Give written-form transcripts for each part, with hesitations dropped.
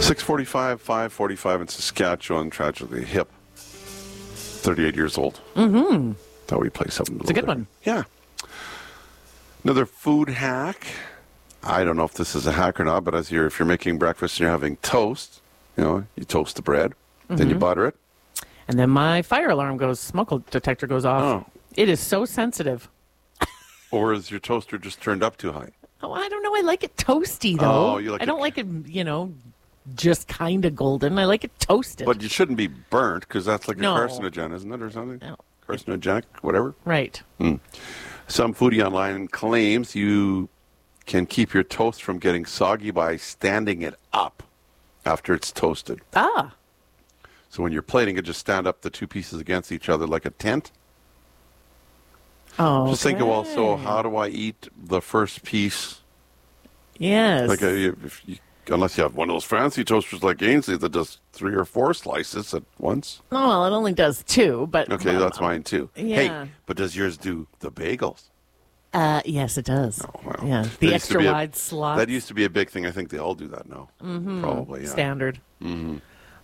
6:45, 5:45 in Saskatchewan, tragically hip. 38 years old. Mm-hmm. Thought we'd play something. It's a good one. Yeah. Another food hack. I don't know if this is a hack or not, but if you're making breakfast and you're having toast, you toast the bread, then you butter it. And then my fire alarm smoke detector goes off. Oh. It is so sensitive. Or is your toaster just turned up too high? Oh, I don't know. I like it toasty, though. Oh, you like I don't like it, just kind of golden. I like it toasted. But you shouldn't be burnt because that's like No. a carcinogen, isn't it, or something? No. Carcinogenic, whatever. Right. Some foodie online claims you can keep your toast from getting soggy by standing it up after it's toasted. Ah. So when you're plating it, just stand up the two pieces against each other like a tent. Oh. Just think of also, how do I eat the first piece? Yes. Like unless you have one of those fancy toasters like Ainsley that does 3 or 4 slices at once. Oh, well, it only does 2, but... Okay, that's mine too. Yeah. Hey, but does yours do the bagels? Yes, it does. Oh, well. Yeah, That the used to extra be wide slots. That used to be a big thing. I think they all do that now. Mm-hmm. Probably, yeah. Standard. They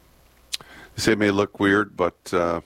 say it may look weird, but it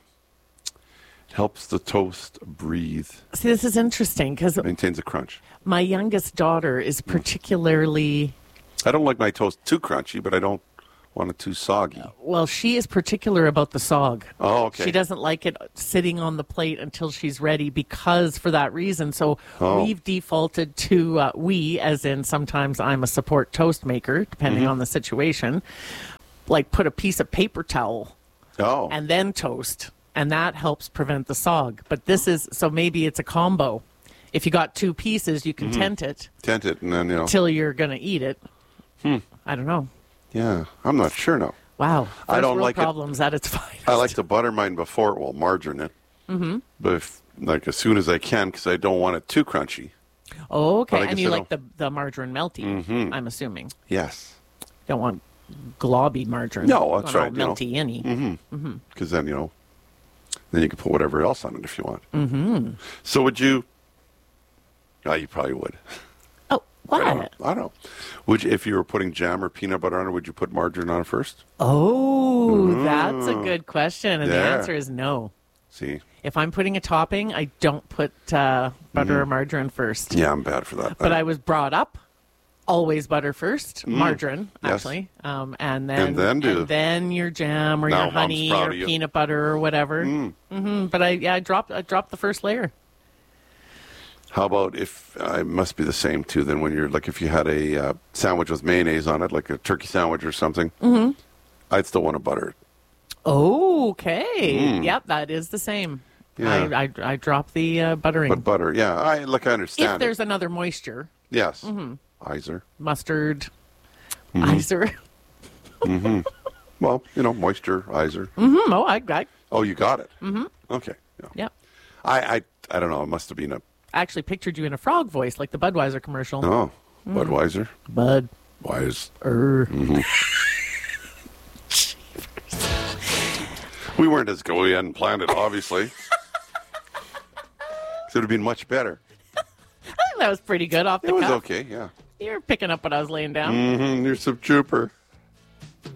helps the toast breathe. See, this is interesting because Maintains a crunch. my youngest daughter is particularly... I don't like my toast too crunchy, but I don't want it too soggy. Well, she is particular about the sog. Oh, okay. She doesn't like it sitting on the plate until she's ready because for that reason. So we've defaulted to, as in sometimes I'm a support toast maker, depending on the situation, like put a piece of paper towel and then toast. And that helps prevent the sog. But so maybe it's a combo. If you got 2 pieces, you can tent it. Tent it, and then, Till you're going to eat it. I don't know. Yeah, I'm not sure now. Wow. I don't world like problems at its finest. I like to butter mine before, margarine it. Mm-hmm. But as soon as I can, because I don't want it too crunchy. Oh, okay. But I And guess you I like the margarine melty, I'm assuming. Yes. Don't want globby margarine. No, that's Not right, all melty-any. Because then, then you can put whatever else on it if you want. Mm-hmm. So would you... Oh, you probably would. Oh, what? I don't know. Would you, if you were putting jam or peanut butter on it, would you put margarine on it first? Oh, that's a good question. And the Yeah. answer is no. See? If I'm putting a topping, I don't put butter or margarine first. Yeah, I'm bad for that. But I was brought up always butter first, margarine, Yes. actually. And And then your jam or Now your honey Mom's proud or of you. peanut butter or whatever. But I dropped the first layer. How about if it must be the same too? Then when you're like, if you had a sandwich with mayonnaise on it, like a turkey sandwich or something, I'd still want to butter it. Okay. Yep, that is the same. Yeah. I drop the buttering. But butter, yeah, I understand. If there's another moisture, yes, Iser. mustard, Iser. Well, moisture, Iser. Oh, I Oh, you got it. Okay. Yeah. yep. I don't know. It must have been a Actually pictured you in a frog voice like the Budweiser commercial. Budweiser. Bud. Wise. We weren't as good. We hadn't planned it, obviously. It would have been much better. I think that was pretty good off the It was cuff. okay, yeah. You're picking up what I was laying down. You're some trooper.